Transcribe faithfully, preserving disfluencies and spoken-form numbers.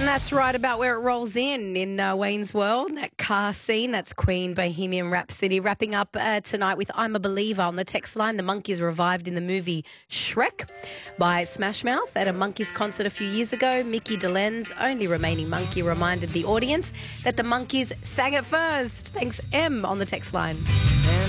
That's right about where it rolls in, in uh, Wayne's World, that car scene. That's Queen, Bohemian Rhapsody. Wrapping up uh, tonight with I'm a Believer on the text line. The Monkees revived in the movie Shrek by Smash Mouth at a Monkees concert a few years ago. Mickey DeLenz, only remaining Monkee, reminded the audience that the Monkees sang it first. Thanks, M, on the text line.